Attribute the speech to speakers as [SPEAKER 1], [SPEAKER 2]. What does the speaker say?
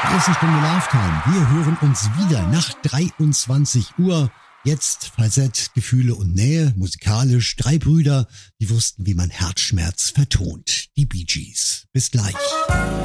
[SPEAKER 1] Erste Stunde Love Time. Wir hören uns wieder nach 23 Uhr. Jetzt Falsett, Gefühle und Nähe, musikalisch. 3 Brüder, die wussten, wie man Herzschmerz vertont. Die Bee Gees. Bis gleich.